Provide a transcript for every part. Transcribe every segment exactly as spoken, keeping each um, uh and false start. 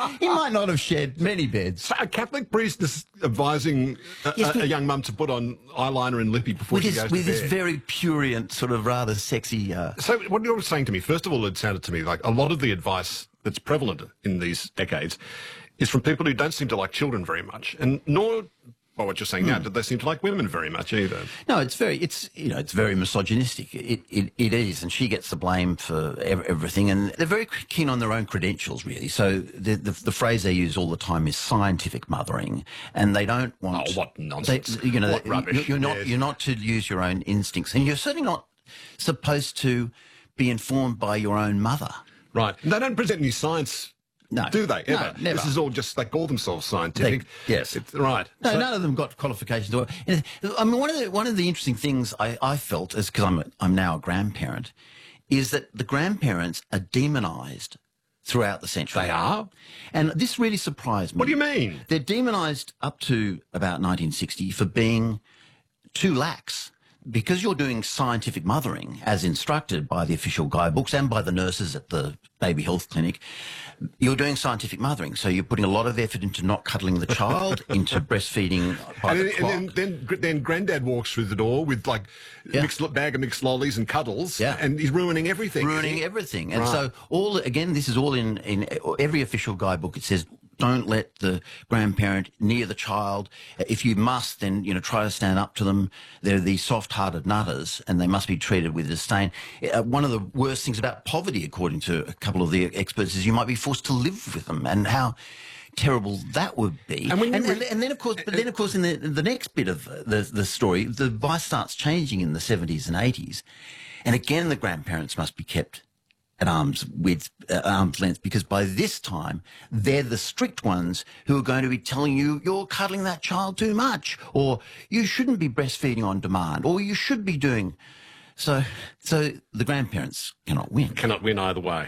he might not have shared many beds. So a Catholic priest is advising a, Yes, a, but- a young mum to put on eyeliner and lippy before With she this, goes with to this bed. very purient, sort of rather sexy... Uh, So what you're saying to me, first of all, it sounded to me like a lot of the advice that's prevalent in these decades is from people who don't seem to like children very much, and nor, by what you're saying now, do they seem to like women very much either. No, it's very, it's you know, it's very misogynistic. It it, it is, and she gets the blame for ev- everything. And they're very keen on their own credentials, really. So the, the the phrase they use all the time is scientific mothering, and they don't want. Oh, what nonsense! They, you know, What they- rubbish! You're not Yes. you're not to use your own instincts, and you're certainly not supposed to be informed by your own mother. Right. And they don't present any science. No. Do they No, ever? never. This is all just they call themselves scientific. They- yes. It's, right. No, So- none of them got qualifications. I mean, one of the one of the interesting things I, I felt is because I'm a, I'm now a grandparent, is that the grandparents are demonised throughout the century. They are? And this really surprised me. What do you mean? They're demonised up to about nineteen sixty for being too lax. Because you're doing scientific mothering, as instructed by the official guidebooks and by the nurses at the baby health clinic, you're doing scientific mothering. So you're putting a lot of effort into not cuddling the child, into breastfeeding by And, the then, clock. and then, then, then Granddad walks through the door with like Yeah. mixed bag of mixed lollies and cuddles, Yeah. and he's ruining everything. ruining everything. And Right. so all again, this is all in, in every official guidebook. It says, don't let the grandparent near the child. If you must, then, you know, try to stand up to them. They're these soft-hearted nutters, and they must be treated with disdain. Uh, one of the worst things about poverty, according to a couple of the experts, is you might be forced to live with them, and how terrible that would be. And when you and, re- and, and then, of course, but then, of course, in the the next bit of the the story, the advice starts changing in the seventies and eighties, and again, the grandparents must be kept at arm's width, uh, arm's length, because by this time they're the strict ones who are going to be telling you you're cuddling that child too much, or you shouldn't be breastfeeding on demand, or you should be doing. So, so the grandparents cannot win. Cannot win either way.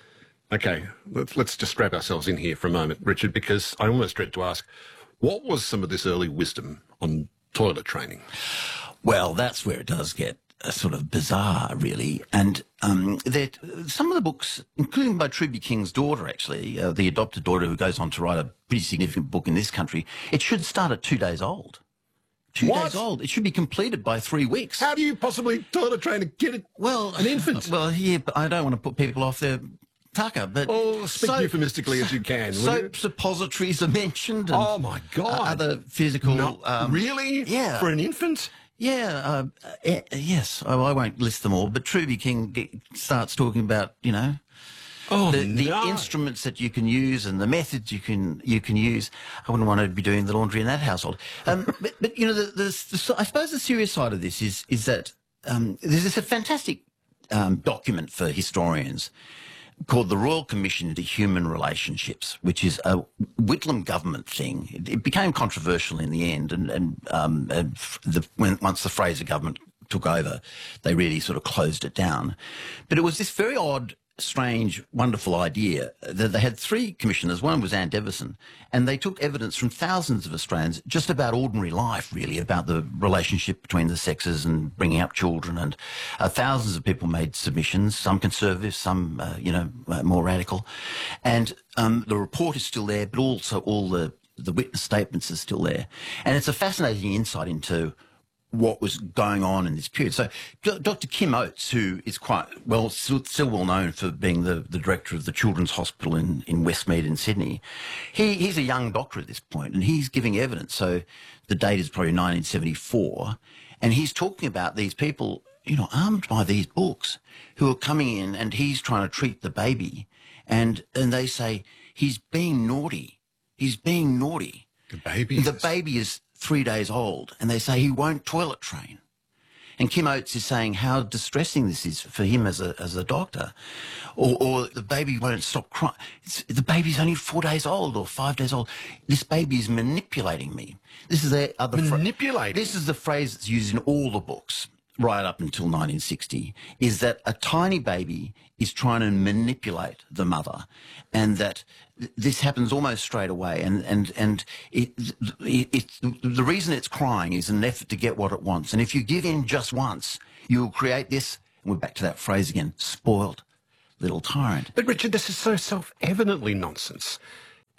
Okay, let's, let's just strap ourselves in here for a moment, Richard, because I almost dread to ask, what was some of this early wisdom on toilet training? Well, that's where it does get uh, sort of bizarre, really. And um, that some of the books, including by Truby King's daughter, actually, uh, the adopted daughter who goes on to write a pretty significant book in this country, it should start at two days old. Two What? days old. It should be completed by three weeks. How do you possibly toilet train a kid, Well, an infant? Well, yeah, but I don't want to put people off their tucker, but Oh, speak euphemistically as you can, will you? Soap suppositories are mentioned. And Oh, my God. uh, Other physical. No, um, really? Yeah. For an infant? Yeah, uh, uh, yes. I, I won't list them all, but Truby King g- starts talking about, you know, Oh, the, the no. instruments that you can use and the methods you can you can use. I wouldn't want to be doing the laundry in that household. Um, but, but you know, the, the, the, I suppose the serious side of this is is that um, there's this a fantastic um, document for historians called the Royal Commission into Human Relationships, which is a Whitlam government thing. It, it became controversial in the end, and, and, um, and f- the, when, once the Fraser government took over, they really sort of closed it down. But it was this very odd, strange, wonderful idea that they had three commissioners. One was Anne Deveson, and they took evidence from thousands of Australians just about ordinary life, really, about the relationship between the sexes and bringing up children. And uh, thousands of people made submissions, some conservative, some, uh, you know, uh, more radical. And um, the report is still there, but also all the, the witness statements are still there. And it's a fascinating insight into what was going on in this period. So D- Doctor Kim Oates, who is quite well, still, still well known for being the, the director of the Children's Hospital in, in Westmead in Sydney, he, he's a young doctor at this point, and he's giving evidence. So the date is probably nineteen seventy-four, and he's talking about these people, you know, armed by these books, who are coming in, and he's trying to treat the baby, and and they say, he's being naughty. He's being naughty. The baby. The is- baby is three days old, and they say he won't toilet train. And Kim Oates is saying how distressing this is for him as a as a doctor, or, or the baby won't stop crying. It's, the baby's only four days old or five days old. This baby is manipulating me. This is the other phra- Manipulating? This is the phrase that's used in all the books right up until nineteen sixty. Is that a tiny baby is trying to manipulate the mother, and that th- this happens almost straight away. And and and it, it, it the reason it's crying is an effort to get what it wants. And if you give in just once, you'll create this. And we're back to that phrase again: spoiled little tyrant. But Richard, this is so self-evidently nonsense.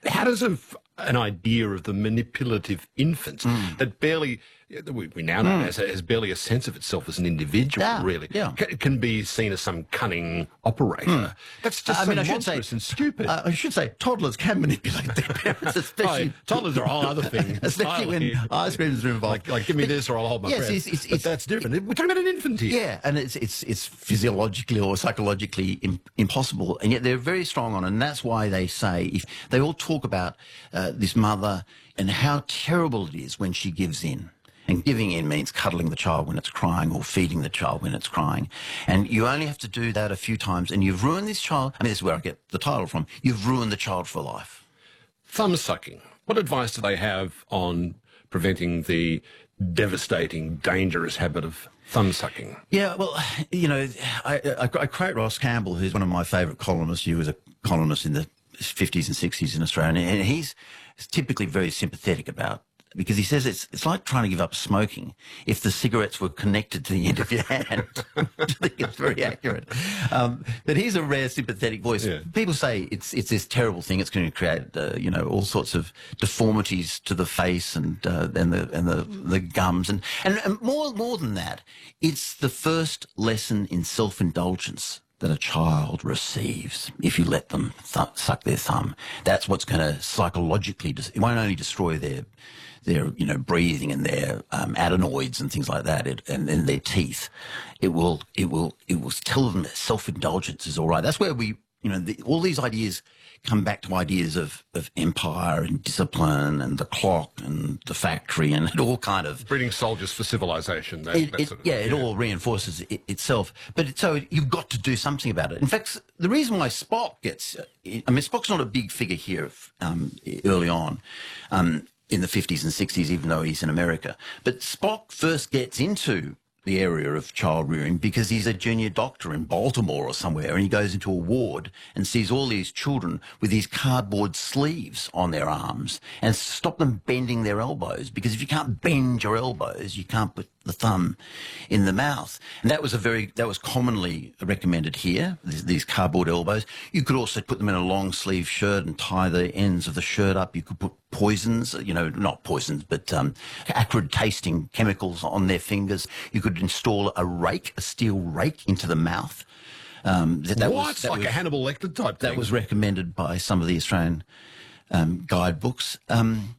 how does a, an idea of the manipulative infant mm. that barely, we, we now know mm. has, has barely a sense of itself as an individual, yeah, really, yeah. Can, can be seen as some cunning operator. Mm. That's just uh, I so mean, I monstrous say, and stupid. Uh, I should say toddlers can manipulate their parents, especially... oh, toddlers are a whole other thing. Especially when ice creams are involved. Like, like give me but, this or I'll hold my yes, breath. It's, it's, but it's, that's different. We're talking about an infant here. Yeah, and it's it's it's physiologically or psychologically im- impossible, and yet they're very strong on it, and that's why they say, if they all talk about uh, this mother and how terrible it is when she gives in. And giving in means cuddling the child when it's crying or feeding the child when it's crying. And you only have to do that a few times and you've ruined this child. I mean, this is where I get the title from. You've ruined the child for life. Thumb sucking. What advice do they have on preventing the devastating, dangerous habit of thumb sucking? Yeah, well, you know, I, I, I quote Ross Campbell, who's one of my favourite columnists. He was a columnist in the fifties and sixties in Australia, and he's typically very sympathetic about, because he says it's it's like trying to give up smoking if the cigarettes were connected to the end of your hand. I think it's very accurate. Um, but he's a rare sympathetic voice. Yeah. People say it's it's this terrible thing. It's going to create uh, you know all sorts of deformities to the face and uh, and the and the, the gums and, and and more more than that, it's the first lesson in self-indulgence that a child receives if you let them th- suck their thumb. That's what's going to psychologically, dis- it won't only destroy their, their you know, breathing and their um, adenoids and things like that, it, and, and their teeth. It will, it will, it will tell them that self-indulgence is all right. That's where we, you know, the, all these ideas come back to ideas of, of empire and discipline and the clock and the factory, and it all kind of... Breeding soldiers for civilization. That, it, that it, sort of, yeah, yeah, it all reinforces it, itself. But it, so you've got to do something about it. In fact, the reason why Spock gets... I mean, Spock's not a big figure here um, early on um, in the fifties and sixties, even though he's in America. But Spock first gets into the area of child rearing because he's a junior doctor in Baltimore or somewhere, and he goes into a ward and sees all these children with these cardboard sleeves on their arms and stop them bending their elbows, because if you can't bend your elbows, you can't put the thumb in the mouth. And that was a very, that was commonly recommended here, these, these cardboard elbows. You could also put them in a long sleeve shirt and tie the ends of the shirt up. You could put poisons, you know, not poisons, but um, acrid tasting chemicals on their fingers. You could install a rake, a steel rake into the mouth. Um, that, that what? Was, that like was, a Hannibal Lecter type thing? That was recommended by some of the Australian um, guidebooks. Um,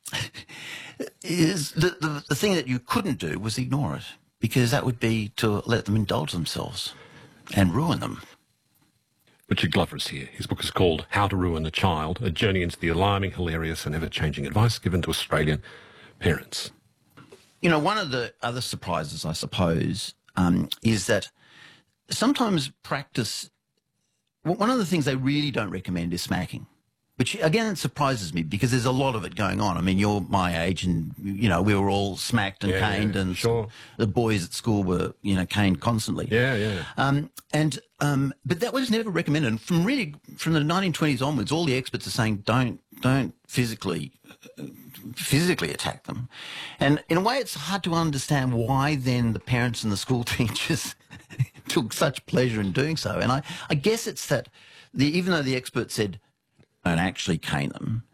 is the, the, the thing that you couldn't do was ignore it, because that would be to let them indulge themselves and ruin them. Richard Glover is here. His book is called How to Ruin a Child, a journey into the alarming, hilarious and ever-changing advice given to Australian parents. You know, one of the other surprises, I suppose, um, is that sometimes practice, one of the things they really don't recommend is smacking, which, again, surprises me because there's a lot of it going on. I mean, you're my age and, you know, we were all smacked and yeah, caned, yeah, and sure. the boys at school were, you know, caned constantly. Yeah, yeah. Um, and, um, but that was never recommended. And from really, from the nineteen twenties onwards, all the experts are saying don't, don't physically, physically attack them. And in a way, it's hard to understand why then the parents and the school teachers took such pleasure in doing so. And I, I guess it's that the, even though the experts said, don't actually cane them,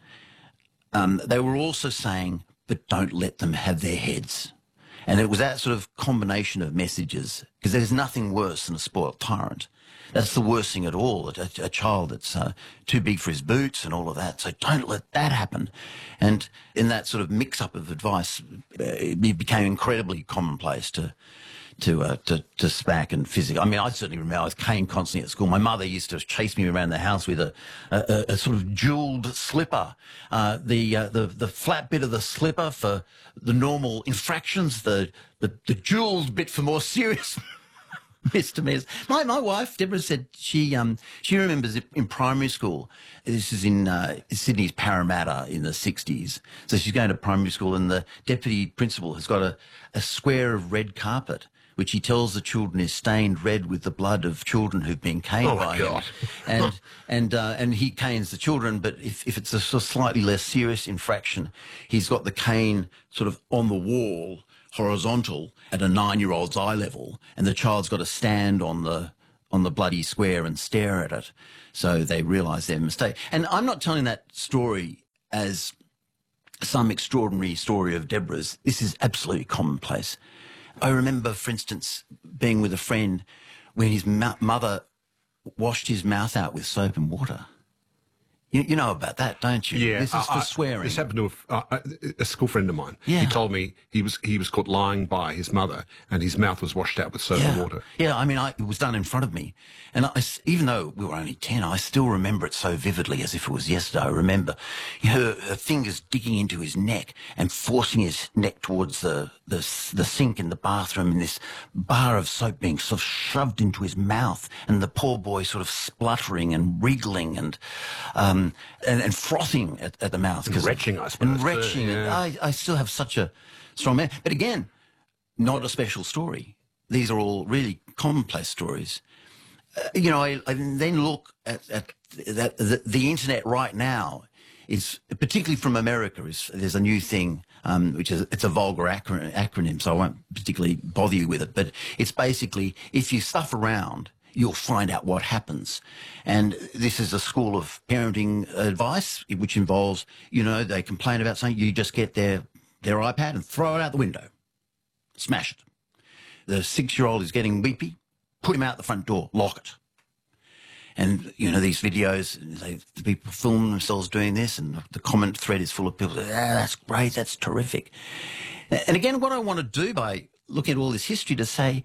um, they were also saying, but don't let them have their heads. And it was that sort of combination of messages, because there's nothing worse than a spoilt tyrant. That's the worst thing at all, a, a child that's uh, too big for his boots and all of that. So don't let that happen. And in that sort of mix-up of advice, uh, it became incredibly commonplace to to uh, to to smack and physical. I mean, I certainly remember I was caned constantly at school. My mother used to chase me around the house with a a, a sort of jewelled slipper, uh, the uh, the the flat bit of the slipper for the normal infractions, the the, the jewelled bit for more serious misdemeanors. My my wife Deborah said she um she remembers it in primary school. This is in uh, Sydney's Parramatta in the sixties. So she's going to primary school, and the deputy principal has got a a square of red carpet, which he tells the children is stained red with the blood of children who've been caned oh by God. him. And and uh, and he canes the children, but if, if it's a sort of slightly less serious infraction, he's got the cane sort of on the wall, horizontal, at a nine-year-old's eye level, and the child's got to stand on the on the bloody square and stare at it, so they realise their mistake. And I'm not telling that story as some extraordinary story of Deborah's. This is absolutely commonplace. I remember, for instance, being with a friend when his mo- mother washed his mouth out with soap and water. You, you know about that, don't you? Yeah, This is I- for I- swearing. This happened to a, uh, a school friend of mine. Yeah. He told me he was he was caught lying by his mother, and his mouth was washed out with soap yeah. and water. Yeah, I mean, I, it was done in front of me. And I s even though we were only ten, I still remember it so vividly as if it was yesterday. I remember her, her fingers digging into his neck and forcing his neck towards the, the, the sink in the bathroom, and this bar of soap being sort of shoved into his mouth, and the poor boy sort of spluttering and wriggling and, um, and, and frothing at, at the mouth. And retching, I suppose. And too, retching. yeah. I, I still have such a strong man. But again, not a special story. These are all really commonplace stories. Uh, you know, I, I then look at, at that the, the internet right now is, particularly from America, is there's a new thing, um, which is, it's a vulgar acronym, acronym, so I won't particularly bother you with it, but it's basically, if you stuff around, you'll find out what happens. And this is a school of parenting advice, which involves, you know, they complain about something, you just get their, their iPad and throw it out the window. Smash it. The six-year-old is getting weepy, put him out the front door, lock it. And, you know, these videos, they, the people film themselves doing this, and the comment thread is full of people saying, ah, that's great, that's terrific. And again, what I want to do by looking at all this history to say,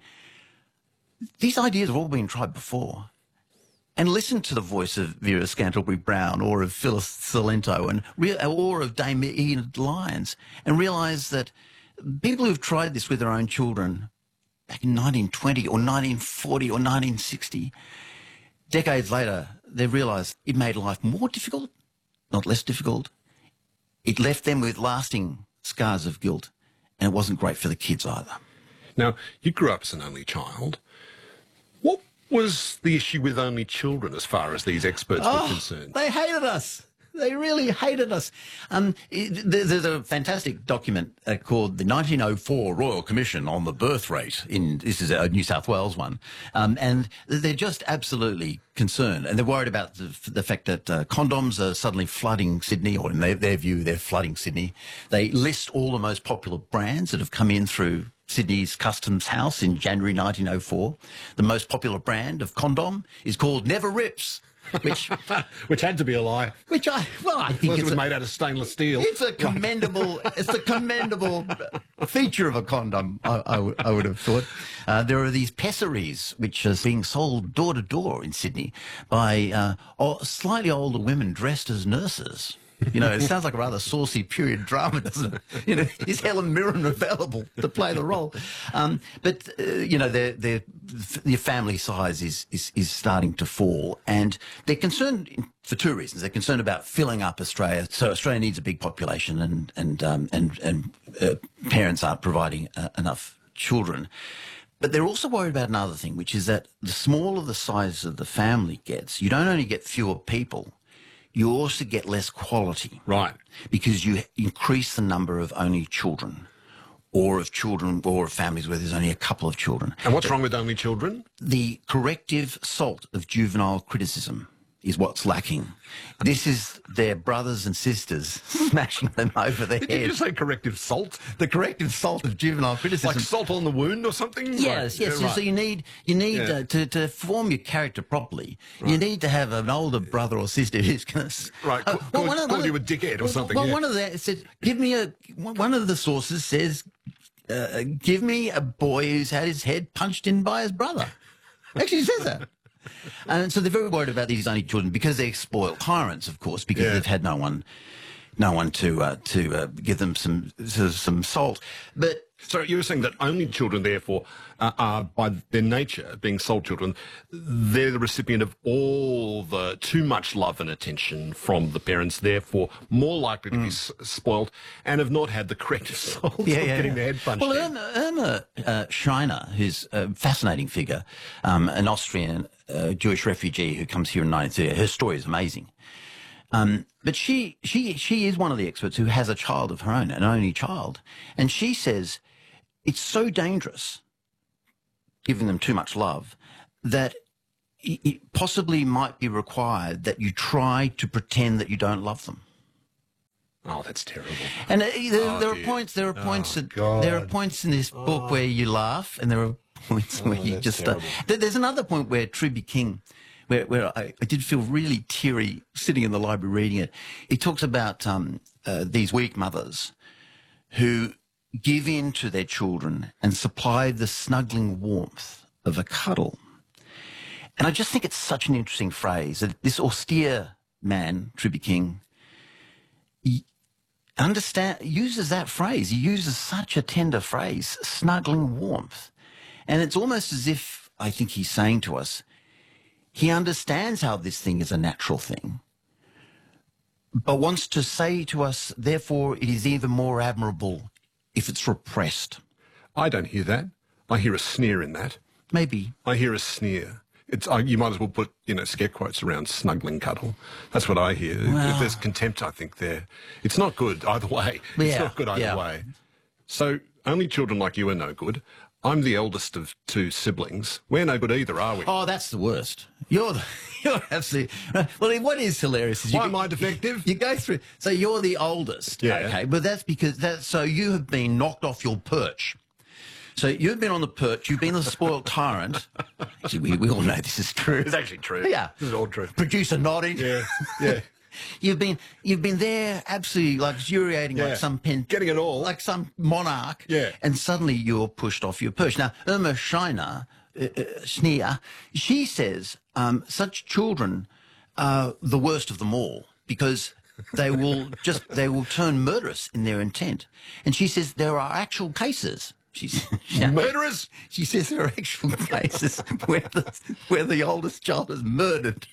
these ideas have all been tried before. And listen to the voice of Vera Scantlebury-Brown or of Phyllis Salento and re- or of Dame Enid Lyons, and realise that people who've tried this with their own children back in nineteen twenty or nineteen forty or nineteen sixty, decades later, they've realised it made life more difficult, not less difficult. It left them with lasting scars of guilt, and it wasn't great for the kids either. Now, you grew up as an only child. What was the issue with only children as far as these experts Oh, were concerned? they hated us. They really hated us. Um, it, there's a fantastic document uh, called the nineteen oh four Royal Commission on the Birth Rate. In this is a New South Wales one, um, and they're just absolutely concerned, and they're worried about the, the fact that uh, condoms are suddenly flooding Sydney, or in their, their view, they're flooding Sydney. They list all the most popular brands that have come in through Sydney's Customs House in January nineteen oh four. The most popular brand of condom is called Never Rips. Which, Which had to be a lie. which I, well, I think Unless it it's was a, made out of stainless steel. it's a commendable, it's a commendable feature of a condom, I, I, would- I would have thought. Uh, there are these pessaries which are being sold door to door in Sydney by uh, o- slightly older women dressed as nurses. You know, it sounds like a rather saucy period drama, doesn't it? You know, is Helen Mirren available to play the role? Um, but, uh, you know, their, their, their family size is, is, is starting to fall, and they're concerned for two reasons. They're concerned about filling up Australia. So Australia needs a big population, and, and, um, and, and uh, parents aren't providing uh, enough children. But they're also worried about another thing, which is that the smaller the size of the family gets, you don't only get fewer people, you also get less quality. Right. Because you increase the number of only children, or of children, or of families where there's only a couple of children. And what's wrong with only children? The corrective salt of juvenile criticism is what's lacking. This is their brothers and sisters smashing them over the Did you head. just say corrective salt? The corrective salt of juvenile criticism. Like salt on the wound or something? Yes, Right. yes. Yeah, So right. you need you need Yeah. uh, to to form your character properly. You need to have an older brother or sister who's going to Right, call- call- call you a dickhead or something, Well, yeah. one of the said, give me a one of the sources says, uh, give me a boy who's had his head punched in by his brother. Actually, it says that. And so they're very worried about these only children because they're spoiled tyrants, of course, because Yeah. they've had no one, no one to uh, to uh, give them some some salt. But So you were saying that only children, therefore, uh, are by their nature, being sole children, they're the recipient of all the too much love and attention from the parents, therefore more likely to be s- spoiled and have not had the corrective salt of getting their head punched Well, in. Irma, Irma uh, Schreiner, who's a fascinating figure, um, an Austrian uh, Jewish refugee who comes here in nineteen thirty, her story is amazing. Um, but she, she, she is one of the experts who has a child of her own, an only child. And she says it's so dangerous giving them too much love that it it possibly might be required that you try to pretend that you don't love them. Oh, that's terrible. And uh, there, Oh, there are dear. points. There are points. Oh, that, God. there are points in this book where you laugh, and there are points where you that's just. Uh, terrible. there- there's another point where Truby King, where where I, I did feel really teary sitting in the library reading it. He talks about um, uh, these weak mothers who give in to their children and supply the snuggling warmth of a cuddle. And I just think it's such an interesting phrase that this austere man, Truby King, understand uses that phrase. He uses such a tender phrase, snuggling warmth. And it's almost as if I think he's saying to us, he understands how this thing is a natural thing, but wants to say to us, therefore, it is even more admirable if it's repressed. I don't hear that. I hear a sneer in that. Maybe. I hear a sneer. It's uh, you might as well put, you know, scare quotes around snuggling cuddle. That's what I hear. Well- There's contempt, I think, there. It's not good either way. It's Yeah, not good either yeah. way. So only children like you are no good. I'm the eldest of two siblings. We're no good either, are we? Oh, that's the worst. You're the, you're absolutely well. What is hilarious is you Why go- am I defective? You go through. So you're the oldest. Yeah. Okay, but that's because that. So you have been knocked off your perch. So you've been on the perch. You've been the spoiled tyrant. Actually, we, we all know this is true. It's actually true. Yeah. This is all true. Producer nodding. Yeah, yeah. You've been you've been there absolutely luxuriating Yeah. like some pen, Getting it all. like some monarch. Yeah. And suddenly you're pushed off your perch. Now Irma Scheiner, uh, uh, Schneer, she says um, such children are the worst of them all because they will just they will turn murderous in their intent. And she says there are actual cases. She's, she, Murderers? she says there are actual cases where the where the oldest child is murdered.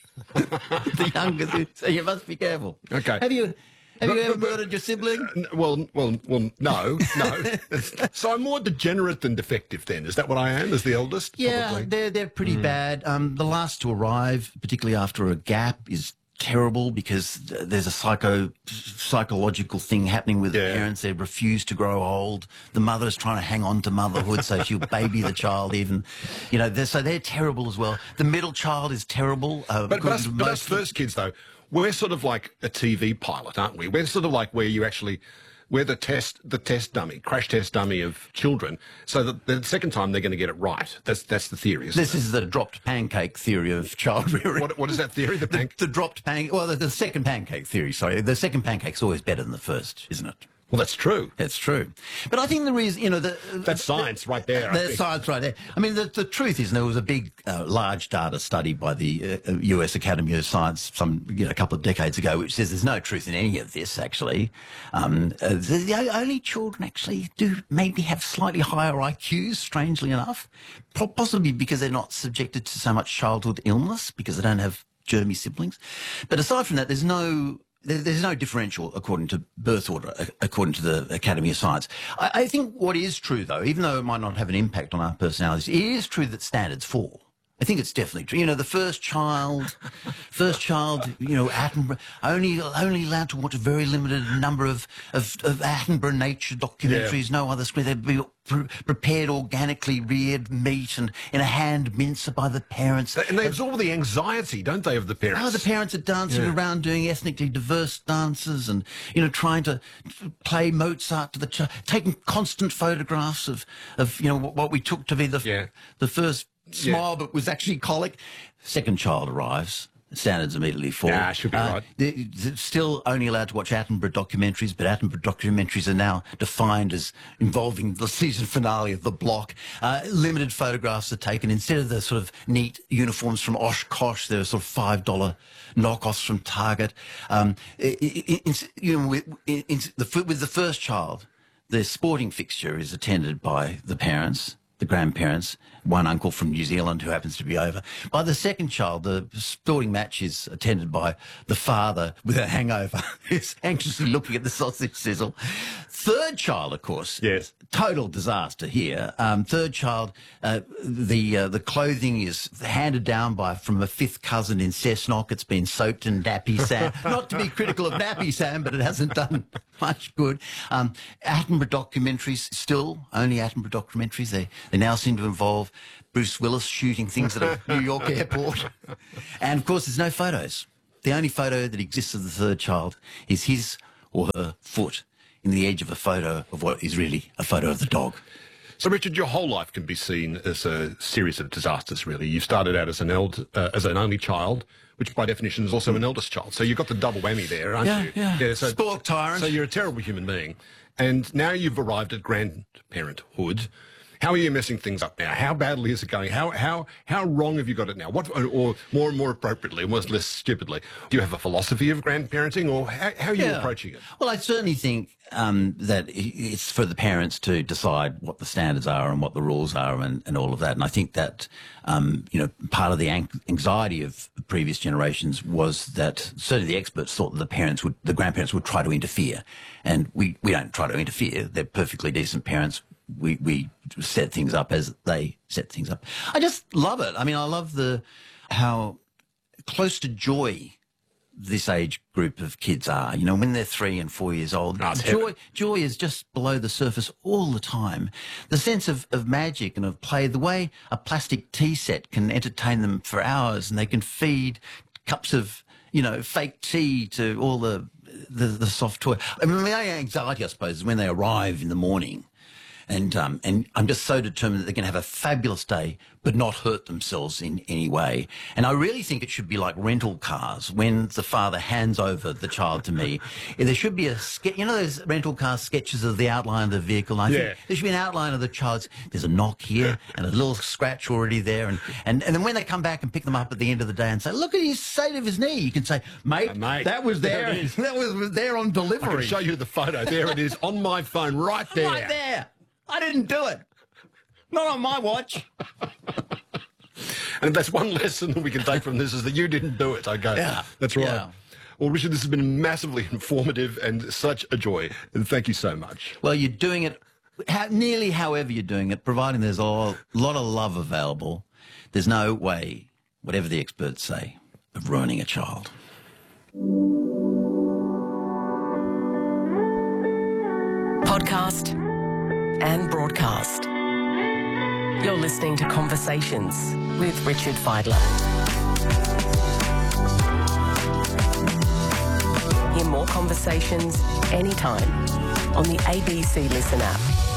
The younger, so you must be careful. Okay. Have you have you But- ever but- murdered your sibling? N- Well, well, well, no, no. So I'm more degenerate than defective then. Is that what I am as the eldest? Yeah, Probably. they're they're pretty bad. Um, the last to arrive, particularly after a gap, is terrible because th- there's a psycho psychological thing happening with Yeah. the parents. They refuse to grow old. The mother's trying to hang on to motherhood, so she'll baby the child even. You know, they're, so they're terrible as well. The middle child is terrible. Uh, But, but, us, because but us most- first kids, though, we're sort of like a T V pilot, aren't we? We're sort of like where you actually, we're the test, the test dummy, crash test dummy of children. So that the second time they're going to get it right. That's that's the theory, isn't This it? is the dropped pancake theory of child rearing. What, what is that theory? The the, panc- the dropped pancake. Well, the, the second pancake theory. Sorry, the second pancake's always better than the first, isn't it? Well, that's true. That's true. But I think the reason, you know, the That's science right there. I There's think. science right there. I mean, the, the truth is, there was a big, uh, large data study by the uh, U S Academy of Science some, you know, a couple of decades ago, which says there's no truth in any of this, actually. Um, uh, the, the only children actually do maybe have slightly higher I Qs, strangely enough, Po- possibly because they're not subjected to so much childhood illness, because they don't have germy siblings. But aside from that, there's no... There- There's no differential according to birth order, uh, according to the Academy of Science. I, I think what is true, though, even though it might not have an impact on our personalities, it is true that standards fall. I think it's definitely true. You know, the first child, first child, you know, Attenborough, only only allowed to watch a very limited number of, of, of Attenborough nature documentaries, no other screen. They'd be pre- prepared organically reared meat and in a hand mincer by the parents. And they absorb the anxiety, don't they, of the parents? Oh, the parents are dancing Yeah. around doing ethnically diverse dances and, you know, trying to play Mozart to the child, taking constant photographs of, of you know, what, what we took to be the, Yeah. the first smile, but was actually colic. Second child arrives. Standards immediately fall. Nah, should be right. they- they're still only allowed to watch Attenborough documentaries, but Attenborough documentaries are now defined as involving the season finale of The Block. Uh, limited photographs are taken. Instead of the sort of neat uniforms from Oshkosh, there are sort of five dollar knockoffs from Target. Um, i i i you know, with, in, in the, with the first child, the sporting fixture is attended by the parents, the grandparents, one uncle from New Zealand who happens to be over. By the second child, the sporting match is attended by the father with a hangover who's anxiously looking at the sausage sizzle. Third child, of course. Yes. Total disaster here. Um, third child, uh, the uh, the clothing is handed down by from a fifth cousin in Cessnock. It's been soaked in Nappy Sam. Not to be critical of Nappy Sam, but it hasn't done much good. Um, Attenborough documentaries, still only Attenborough documentaries. They they now seem to involve Bruce Willis shooting things at a New York airport, and of course, there's no photos. The only photo that exists of the third child is his or her foot in the edge of a photo of what is really a photo of the dog. So, Richard, your whole life can be seen as a series of disasters, really. You started out as an eld- uh, as an only child, which by definition is also an eldest child. So you've got the double whammy there, aren't Yeah, you? yeah. yeah so, Spoiled tyrant. So you're a terrible human being. And now you've arrived at grandparenthood. How are you messing things up now? How badly is it going? How how how wrong have you got it now? What, or more and more appropriately, more less stupidly, do you have a philosophy of grandparenting, or how, how are you Yeah. approaching it? Well, I certainly think um, that i- it's for the parents to decide what the standards are and what the rules are and, and all of that. And I think that, um, you know, part of the an- anxiety of previous generations was that certainly the experts thought that the parents would, the grandparents would try to interfere. And we, we don't try to interfere. They're perfectly decent parents. We, we set things up as they set things up. I just love it. I mean, I love the, how close to joy this age group of kids are. You know, when they're three and four years old, Oh, it's joy, heaven. joy is just below the surface all the time. The sense of, of magic and of play, the way a plastic tea set can entertain them for hours, and they can feed cups of, you know, fake tea to all the, the, the soft toy. I mean, my anxiety, I suppose, is when they arrive in the morning. And um, and I'm just so determined that they're going to have a fabulous day, but not hurt themselves in any way. And I really think it should be like rental cars. When the father hands over the child to me, there should be a sketch. You know those rental car sketches of the outline of the vehicle. I Yeah. think there should be an outline of the child's. There's a knock here and a little scratch already there. And, and and then when they come back and pick them up at the end of the day and say, "Look at his state of his knee," you can say, "Mate, Uh, mate, that was there there. it is. That was there on I delivery. can show you the photo. There it is on my phone, right there. Right there. I didn't do it. Not on my watch." And if that's one lesson that we can take from this is that you didn't do it. Okay, Yeah, that's right. yeah. Well, Richard, this has been massively informative and such a joy. And thank you so much. Well, you're doing it how, nearly however you're doing it, providing there's a lot of love available. There's no way, whatever the experts say, of ruining a child. Podcast and broadcast. You're listening to Conversations with Richard Fidler. Hear more conversations anytime on the A B C Listen app.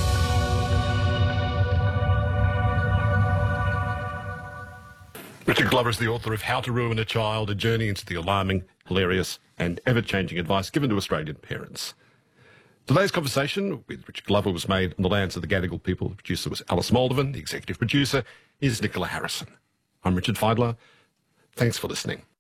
Richard Glover is the author of How to Ruin a Child, a journey into the alarming, hilarious and ever-changing advice given to Australian parents. Today's conversation with Richard Glover was made on the lands of the Gadigal people. The producer was Alice Moldovan. The executive producer is Nicola Harrison. I'm Richard Fidler. Thanks for listening.